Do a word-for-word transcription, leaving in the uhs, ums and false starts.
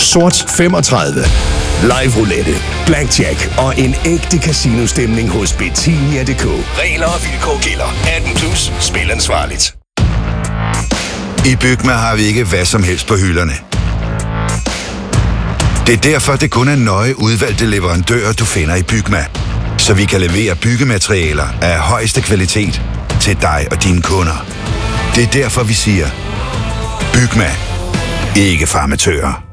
Sort femogtredive. Live roulette, blackjack og en ægte casino-stemning hos Betinia punktum d k. Regler og vilkår gælder. atten plus. Spil ansvarligt. I Bygma har vi ikke hvad som helst på hylderne. Det er derfor, det kun er nøje udvalgte leverandører, du finder i Bygma. Så vi kan levere byggematerialer af højeste kvalitet til dig og dine kunder. Det er derfor, vi siger, Bygma. Ikke farmatører.